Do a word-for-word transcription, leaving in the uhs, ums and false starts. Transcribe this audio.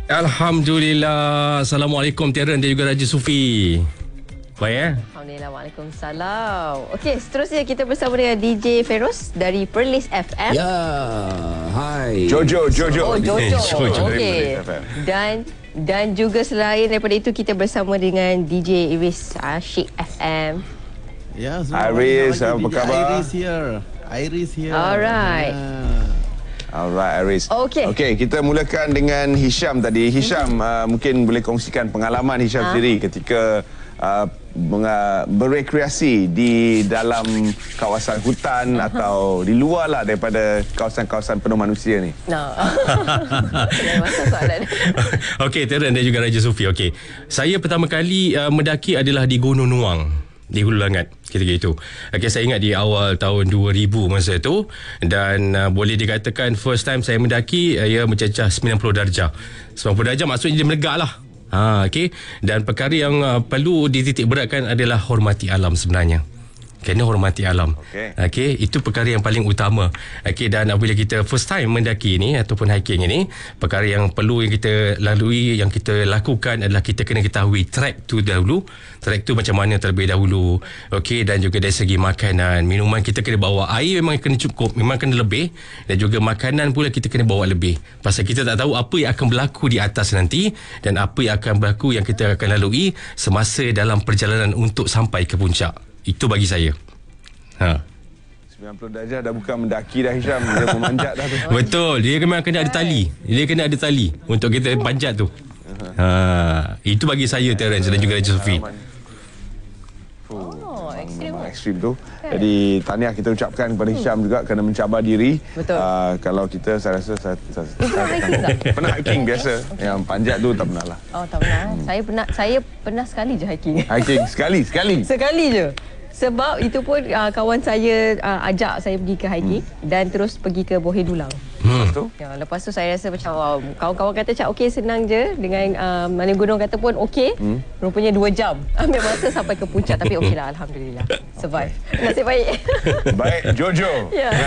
Alhamdulillah. Assalamualaikum Terence dan juga Raja Sufi. Baik eh? Alhamdulillah, waalaikumsalam. Okey, seterusnya kita bersama dengan D J Feros dari Perlis F M. Ya, hai. Jojo, Jojo. Oh, Jojo. Jojo. Okey. Dan dan juga selain daripada itu kita bersama dengan D J Iris Asyik F M. Ya, Iris, apa D J khabar? Iris here. Iris here. Alright. Yeah. Alright, Aris. Okey. Okey, kita mulakan dengan Hisham tadi. Hisham, uh, mungkin boleh kongsikan pengalaman Hisham Ha? sendiri ketika uh, menga- berekreasi di dalam kawasan hutan atau di luar lah daripada kawasan-kawasan penuh manusia ni. Nah. Jangan masuk soalan. Okey, Terence dan juga Raja Sufi. Okey. Saya pertama kali uh, mendaki adalah di Gunung Nuang, di Hulu Langat ketika itu. Okey, saya ingat di awal tahun dua ribu masa itu, dan uh, boleh dikatakan first time saya mendaki uh, ia mencecah sembilan puluh darjah. sembilan puluh darjah maksudnya dia melegak lah. Ha, okey. Dan perkara yang uh, perlu dititik beratkan adalah hormati alam sebenarnya. Kena hormati alam. Okey. Okey, itu perkara yang paling utama. Okey, dan apabila kita first time mendaki ni ataupun hiking ini, perkara yang perlu yang kita lalui, yang kita lakukan adalah kita kena ketahui track tu dahulu. Track tu macam mana terlebih dahulu. Okey, dan juga dari segi makanan, minuman kita kena bawa. Air memang kena cukup, memang kena lebih, dan juga makanan pula kita kena bawa lebih. Pasal kita tak tahu apa yang akan berlaku di atas nanti dan apa yang akan berlaku yang kita akan lalui semasa dalam perjalanan untuk sampai ke puncak. Itu bagi saya. Ha. sembilan puluh darjah dah bukan mendaki dah, Hisham. Dia memanjat dah tu. Betul, dia memang kena ada tali. Dia kena ada tali untuk kita panjat tu. Ha, itu bagi saya Terence dan juga Raja Sufi. Oh, ekstrim. Memang ekstrim tu. Jadi tahniah kita ucapkan kepada Hisham juga kerana mencabar diri. Betul. Uh, kalau kita saya rasa saya, saya, Pernah hiking tak? pernah hiking biasa. Yang panjat tu tak pernah lah. Oh, tak pernah. Saya pernah saya pernah sekali je hiking. Hiking sekali, sekali. Sekali je. Sebab itu pun uh, kawan saya uh, ajak saya pergi ke hiking hmm. dan terus pergi ke Bohe Dulang. Hmm. Tu? Ya, lepas tu saya rasa macam wow, kawan-kawan kata macam okey senang je, dengan uh, Maling Gunung kata pun okey. Hmm. Rupanya dua jam ambil masa sampai ke puncak, tapi okeylah, alhamdulillah. Survive. Nasib baik. Baik, Jojo. Ya.